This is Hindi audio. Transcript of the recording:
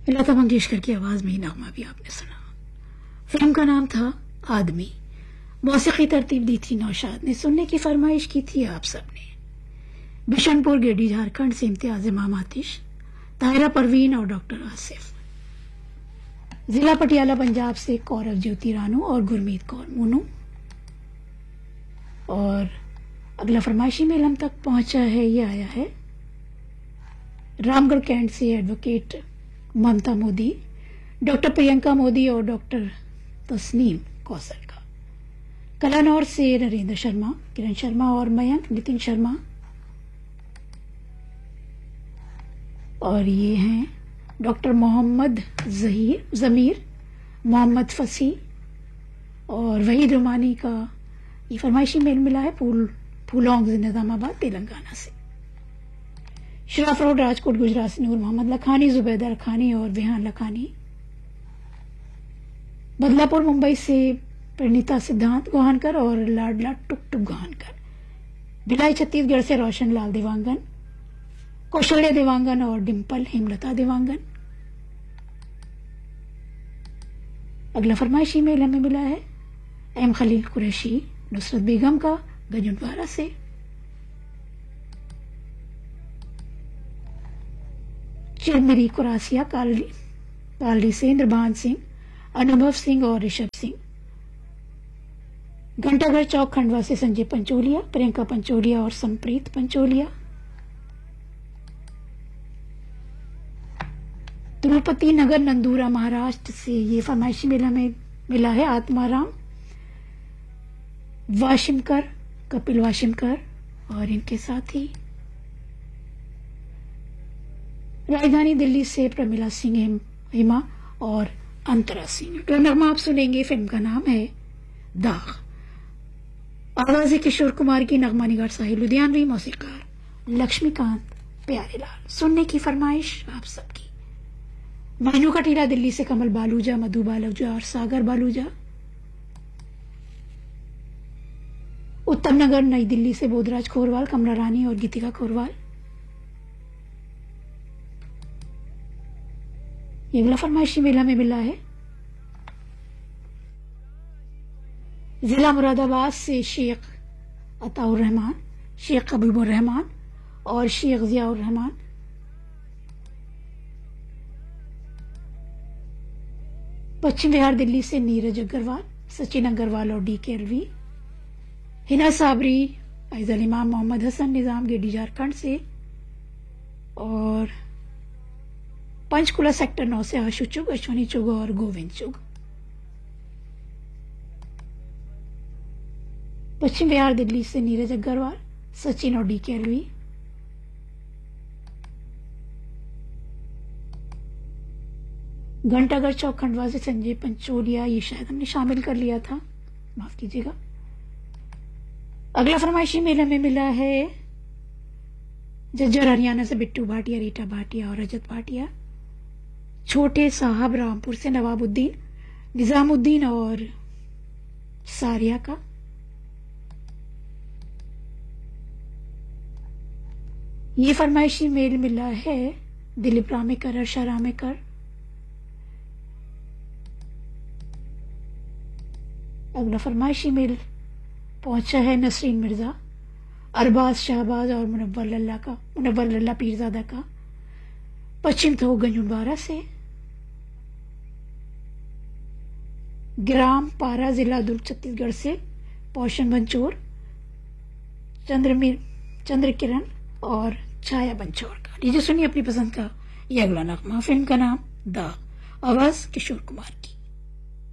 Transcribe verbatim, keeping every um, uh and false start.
लता मंगेशकर की आवाज में ही नगमा भी आपने सुना। फिल्म का नाम था आदमी। मौसीकी तरतीब दी थी नौशाद ने। सुनने की फरमाइश की थी आप सबने। बिशनपुर गेडी झारखंड से इम्तियाज इमाम आतिश, ताहिरा परवीन और डॉक्टर आसिफ। जिला पटियाला पंजाब से कौरव ज्योति रानू और गुरमीत कौर मोनू। और अगला फरमाइशी मेल हम तक पहुंचा है, ये आया है रामगढ़ कैंट से एडवोकेट ममता मोदी, डॉक्टर प्रियंका मोदी और डॉक्टर तस्नीम कौशल का। कलानौर से नरेंद्र शर्मा, किरण शर्मा और मयंक नितिन शर्मा। और ये हैं डॉक्टर मोहम्मद जहीर जमीर, मोहम्मद फसी और वहीद रुमानी का ये फरमाइशी मेल मिला है फूल फूलोंग निजामाबाद तेलंगाना से। शराफ रोड राजकोट गुजरात से नूर मोहम्मद लखानी, जुबैदा लखानी और विहान लखानी। बदलापुर मुंबई से प्रणीता सिद्धांत गोहानकर और लाडला टुक टुक गोहानकर। भिलाई छत्तीसगढ़ से रोशन लाल देवांगन, कौशल्य देवांगन और डिम्पल हेमलता देवांगन। अगला फरमाइशी मेल हमें मिला है एम खलील कुरैशी नुसरत बेगम का गजुनवारा से। चिरमिरी कुरासिया कालडी कालडी से इंद्रभान सिंह, अनुभव सिंह और ऋषभ सिंह। घंटाघर चौक खंडवा से संजय पंचोलिया, प्रियंका पंचोलिया और संप्रीत पंचोलिया। तिरुपति नगर नंदूरा महाराष्ट्र से ये फरमाइशी मेला में मिला है आत्माराम वाशिमकर, कपिल वाशिमकर और इनके साथी। राजधानी दिल्ली से प्रमिला सिंह, हिमा और अंतरा सिंह। तो नगमा आप सुनेंगे, फिल्म का नाम है दाग। आवाज किशोर कुमार की, नगमा निगार साहिल लुधियानवी, मौसीकार लक्ष्मीकांत प्यारेलाल। सुनने की फरमाइश आप सबकी। मानू कटीला दिल्ली से कमल बालूजा, मधु बालूजा और सागर बालूजा। उत्तम नगर नई दिल्ली से बोधराज खोरवाल, कमला रानी और गीतिका खोरवाल। ये अगला फरमाइशी मेला में मिला है जिला मुरादाबाद से शेख अताउर रहमान, शेख हबीबुर रहमान और शेख जियाउर रहमान। पश्चिम बिहार दिल्ली से नीरज अग्रवाल, सचिन अग्रवाल और डी के एलवी। हिना साबरी, फैजल इमाम, मोहम्मद हसन निजाम गेडी झारखंड से। और पंचकुला सेक्टर नौ से आशु चुग, अश्वनी चुग और गोविंद चुग। पश्चिम बिहार दिल्ली से नीरज अग्रवाल, सचिन और डी के एलवी। घंटाघर चौक खंडवा से संजय पंचोलिया, ये शायद हमने शामिल कर लिया था, माफ कीजिएगा। अगला फरमाइशी मेला में मिला है जज्जर हरियाणा से बिट्टू भाटिया, रीटा भाटिया और रजत भाटिया। छोटे साहब रामपुर से नवाबुद्दीन, निजामुद्दीन और सारिया का। ये फरमाइशी मेल मिला है दिलीप रामेकर, अर्षा रामेकर। अगला फरमाइशी मेल पहुंचा है नसरीन मिर्जा, अरबाज शाहबाज और मुनव्वर लल्ला का, मुनव्वर लल्ला पीरजादा का। पश्चिम थो गंजुबारा से। ग्राम पारा, जिला दुर्ग छत्तीसगढ़ से पौशन बंचोर, चंद्रमीर चंद्र किरण और छाया बंचोर का। लीजिए सुनिए अपनी पसंद का ये अगला नगमा। फिल्म का नाम द, आवाज किशोर कुमार।